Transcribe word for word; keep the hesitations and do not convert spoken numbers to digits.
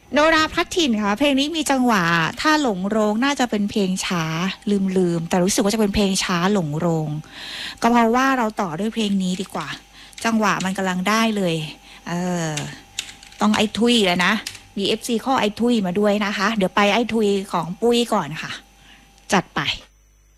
โนราพลัดถิ่นค่ะเพลงนี้มีจังหวะถ้าหลงโรงน่าจะเป็นเพลงช้าลืมๆแต่รู้สึกว่าจะเป็นเพลงช้าหลงโรงก็เพราะว่าเราต่อด้วยเพลงนี้ดีกว่าจังหวะมันกำลังได้เลยเออต้องไอ้ทุยแล้วนะมี เอฟ ซี ข้อไอ้ทุยมาด้วยนะคะเดี๋ยวไปไอ้ทุยของปุ้ยก่อนค่ะจัดไป